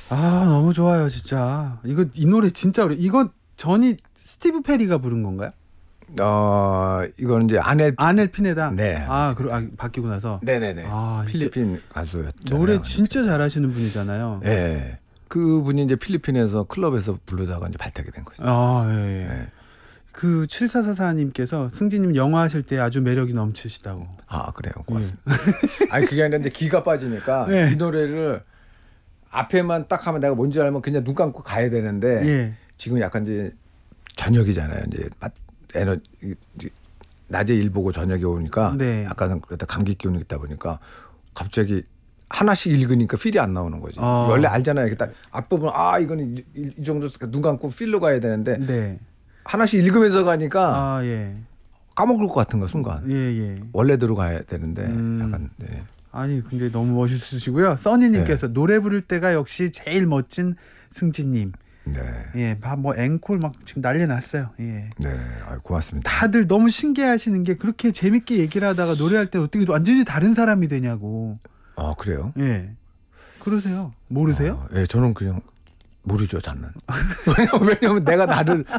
아, 너무 좋아요, 진짜. 이 노래 진짜 어려. 이거 전이 스티브 페리가 부른 건가요? 이거는 이제 아넬 피네다. 네. 바뀌고 나서. 네네네. 아, 필리핀 가수였죠. 노래 진짜 잘하시는 분이잖아요. 네. 그분이 이제 필리핀에서 클럽에서 부르다가 이제 발탁이 된 거죠. 아, 예. 네. 그 7444님께서 승진님 영화 하실 때 아주 매력이 넘치시다고. 아, 그래요. 고맙습니다. 아니 그게 아니라 이제 기가 빠지니까 네. 이 노래를 앞에만 딱 하면 내가 뭔지 알면 그냥 눈 감고 가야 되는데 예. 지금 약간 이제 저녁이잖아요. 이제 낮에 일 보고 저녁에 오니까 네. 약간 그러다 감기 기운이 있다 보니까 갑자기 하나씩 읽으니까 필이 안 나오는 거지. 아. 원래 알잖아요. 이렇게 딱 앞부분 이거는 이 정도 눈 감고 필로 가야 되는데 네. 하나씩 읽으면서 가니까 예. 까먹을 것 같은 거 순간. 예. 원래대로 가야 되는데 약간 네. 아니, 근데 너무 멋있으시고요. 써니님께서 노래 부를 때가 역시 제일 멋진 승진님. 네. 예, 뭐 앵콜 막 지금 난리 났어요. 예. 네. 고맙습니다. 다들 너무 신기해하시는 게 그렇게 재밌게 얘기를 하다가 노래할 때 어떻게 완전히 다른 사람이 되냐고. 그래요? 예. 그러세요? 모르세요? 예, 저는 그냥 모르죠, 저는. 왜냐면 내가 나를